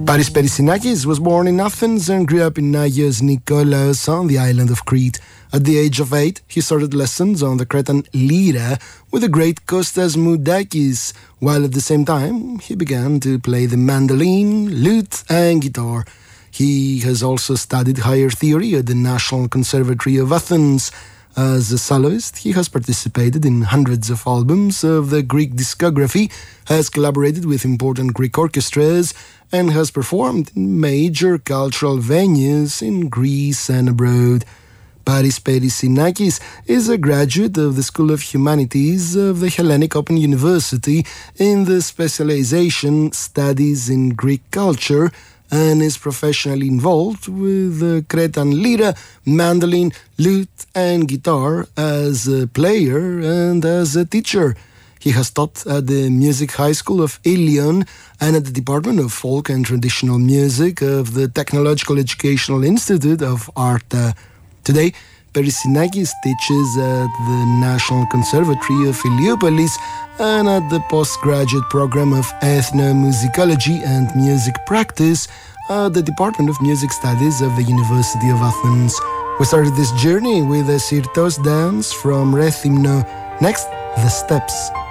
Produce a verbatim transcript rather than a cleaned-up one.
Paris Perissinakis was born in Athens and grew up in Agios Nikolaos on the island of Crete. At the age of eight, he started lessons on the Cretan lyra with the great Kostas Moudakis, while at the same time he began to play the mandolin, lute and guitar. He has also studied higher theory at the National Conservatory of Athens. As a soloist, he has participated in hundreds of albums of the Greek discography, has collaborated with important Greek orchestras, and has performed in major cultural venues in Greece and abroad. Paris Perissinakis is a graduate of the School of Humanities of the Hellenic Open University in the specialization Studies in Greek Culture, and is professionally involved with the Cretan lyra, mandolin, lute and guitar as a player and as a teacher. He has taught at the Music High School of Ilion and at the Department of Folk and Traditional Music of the Technological Educational Institute of Arta. Today, Perissinakis teaches at the National Conservatory of Iliopolis and at the postgraduate program of Ethnomusicology and Music Practice at the Department of Music Studies of the University of Athens. We started this journey with a Sirtos dance from Rethymno. Next, The Steps.